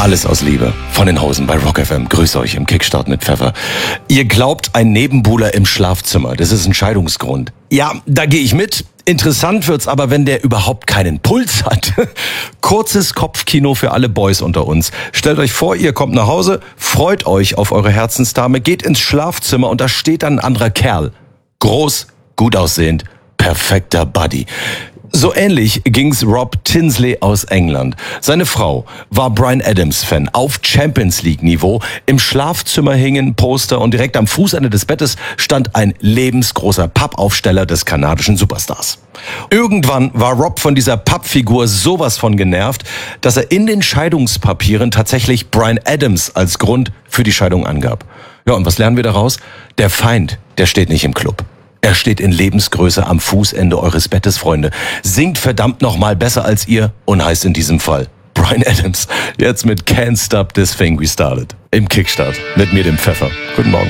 Alles aus Liebe. Von den Hosen bei Rock FM. Grüß euch im Kickstart mit Pfeffer. Ihr glaubt, ein Nebenbuhler im Schlafzimmer, das ist ein Scheidungsgrund. Ja, da gehe ich mit. Interessant wird's aber, wenn der überhaupt keinen Puls hat. Kurzes Kopfkino für alle Boys unter uns. Stellt euch vor, ihr kommt nach Hause, freut euch auf eure Herzensdame, geht ins Schlafzimmer und da steht dann ein anderer Kerl. Groß, gut aussehend, perfekter Buddy. So ähnlich ging's Rob Tinsley aus England. Seine Frau war Bryan Adams-Fan auf Champions League-Niveau. Im Schlafzimmer hingen Poster und direkt am Fußende des Bettes stand ein lebensgroßer Pappaufsteller des kanadischen Superstars. Irgendwann war Rob von dieser Pappfigur sowas von genervt, dass er in den Scheidungspapieren tatsächlich Bryan Adams als Grund für die Scheidung angab. Ja, und was lernen wir daraus? Der Feind, der steht nicht im Club. Er steht in Lebensgröße am Fußende eures Bettes, Freunde. Singt verdammt nochmal besser als ihr und heißt in diesem Fall Bryan Adams. Jetzt mit Can't Stop This Thing We Started. Im Kickstart. Mit mir, dem Pfeffer. Guten Morgen.